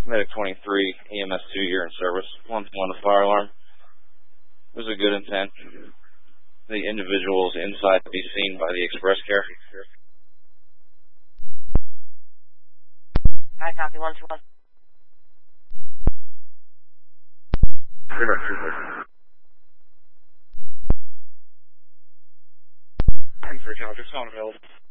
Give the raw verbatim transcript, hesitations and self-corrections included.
Medic twenty-three, E M S two, you're in service. one one, the fire alarm. It was a good intent. The individuals inside to be seen by the express care. I copy one two one. ten three, Calgary, sound available.